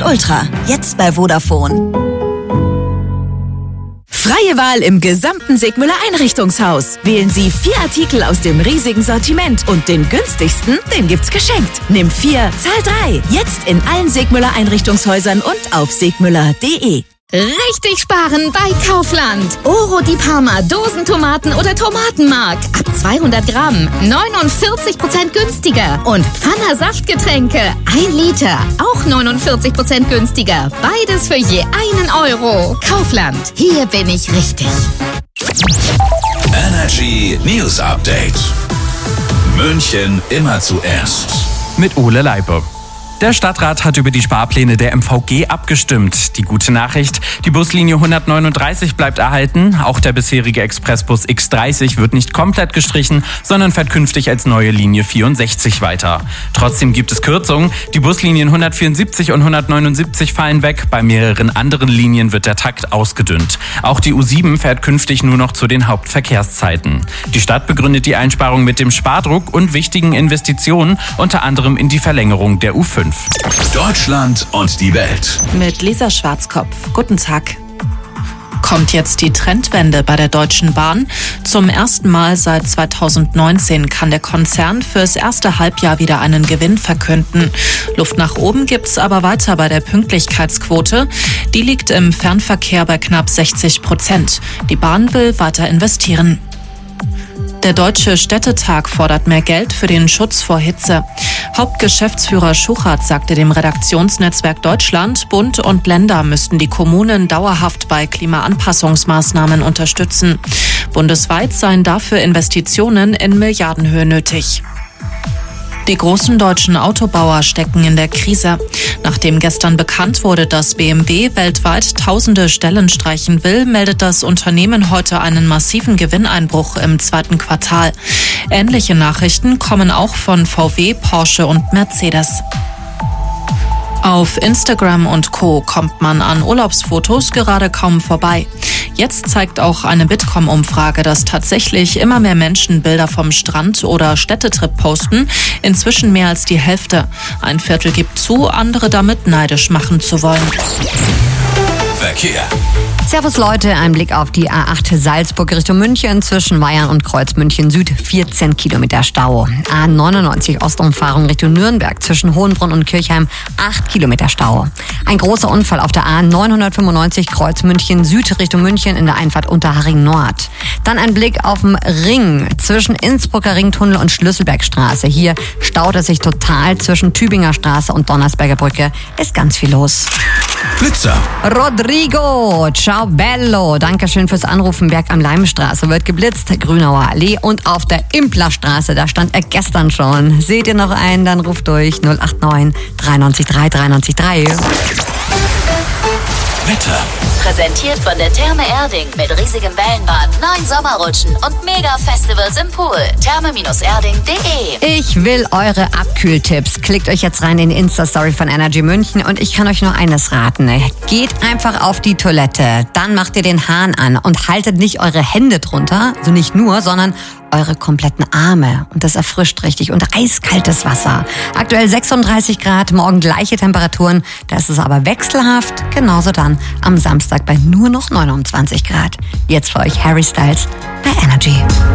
Ultra. Jetzt bei Vodafone. Freie Wahl im gesamten Sigmüller Einrichtungshaus. Wählen Sie 4 Artikel aus dem riesigen Sortiment und den günstigsten, den gibt's geschenkt. Nimm 4, zahl 3. Jetzt in allen Sigmüller Einrichtungshäusern und auf sigmüller.de. Richtig sparen bei Kaufland. Oro di Parma, Dosentomaten oder Tomatenmark. Ab 200 Gramm, 49% günstiger. Und Pfanner Saftgetränke, 1 Liter, auch 49% günstiger. Beides für je 1 Euro. Kaufland, hier bin ich richtig. Energy News Update. München immer zuerst. Mit Ole Leipe. Der Stadtrat hat über die Sparpläne der MVG abgestimmt. Die gute Nachricht, die Buslinie 139 bleibt erhalten. Auch der bisherige Expressbus X30 wird nicht komplett gestrichen, sondern fährt künftig als neue Linie 64 weiter. Trotzdem gibt es Kürzungen. Die Buslinien 174 und 179 fallen weg. Bei mehreren anderen Linien wird der Takt ausgedünnt. Auch die U7 fährt künftig nur noch zu den Hauptverkehrszeiten. Die Stadt begründet die Einsparung mit dem Spardruck und wichtigen Investitionen, unter anderem in die Verlängerung der U5. Deutschland und die Welt. Mit Lisa Schwarzkopf. Guten Tag. Kommt jetzt die Trendwende bei der Deutschen Bahn? Zum ersten Mal seit 2019 kann der Konzern fürs erste Halbjahr wieder einen Gewinn verkünden. Luft nach oben gibt's aber weiter bei der Pünktlichkeitsquote. Die liegt im Fernverkehr bei knapp 60%. Die Bahn will weiter investieren. Der Deutsche Städtetag fordert mehr Geld für den Schutz vor Hitze. Hauptgeschäftsführer Schuchert sagte dem Redaktionsnetzwerk Deutschland, Bund und Länder müssten die Kommunen dauerhaft bei Klimaanpassungsmaßnahmen unterstützen. Bundesweit seien dafür Investitionen in Milliardenhöhe nötig. Die großen deutschen Autobauer stecken in der Krise. Nachdem gestern bekannt wurde, dass BMW weltweit tausende Stellen streichen will, meldet das Unternehmen heute einen massiven Gewinneinbruch im 2. Quartal. Ähnliche Nachrichten kommen auch von VW, Porsche und Mercedes. Auf Instagram und Co. kommt man an Urlaubsfotos gerade kaum vorbei. Jetzt zeigt auch eine Bitkom-Umfrage, dass tatsächlich immer mehr Menschen Bilder vom Strand oder Städtetrip posten. Inzwischen mehr als die Hälfte. Ein Viertel gibt zu, andere damit neidisch machen zu wollen. Verkehr. Servus Leute, ein Blick auf die A8 Salzburg Richtung München zwischen Weyern und Kreuz München Süd, 14 Kilometer Stau. A99 Ostumfahrung Richtung Nürnberg zwischen Hohenbrunn und Kirchheim, 8 Kilometer Stau. Ein großer Unfall auf der A995 Kreuz München Süd Richtung München in der Einfahrt Unterhaching Nord. Dann ein Blick auf den Ring zwischen Innsbrucker Ringtunnel und Schlüsselbergstraße. Hier staut es sich total zwischen Tübinger Straße und Donnersberger Brücke. Ist ganz viel los. Blitzer. Rodrigo, ciao bello, dankeschön fürs Anrufen. Berg am Leimstraße wird geblitzt, Grünauer Allee und auf der Implerstraße, da stand er gestern schon. Seht ihr noch einen, dann ruft durch 089 93 3 93 3. Wetter. Präsentiert von der Therme Erding mit riesigem Wellenbad, 9 Sommerrutschen und Mega-Festivals im Pool. Therme-erding.de. Ich will eure Abkühltipps. Klickt euch jetzt rein in die Insta-Story von Energy München und ich kann euch nur eines raten. Geht einfach auf die Toilette, dann macht ihr den Hahn an und haltet nicht eure Hände drunter, also nicht nur, sondern eure kompletten Arme. Und das erfrischt richtig. Und eiskaltes Wasser. Aktuell 36 Grad, morgen gleiche Temperaturen. Das ist aber wechselhaft. Genauso dann am Samstag bei nur noch 29 Grad. Jetzt für euch Harry Styles bei Energy.